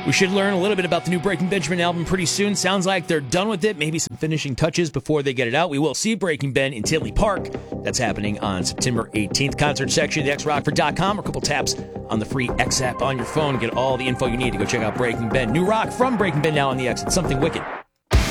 We should learn a little bit about the new Breaking Benjamin album pretty soon. Sounds like they're done with it. Maybe some finishing touches before they get it out. We will see Breaking Ben in Tinley Park. That's happening on September 18th. Concert section at xrockford.com or a couple taps on the free X app on your phone. Get all the info you need to go check out Breaking Ben. New rock from Breaking Ben now on the X. It's Something Wicked.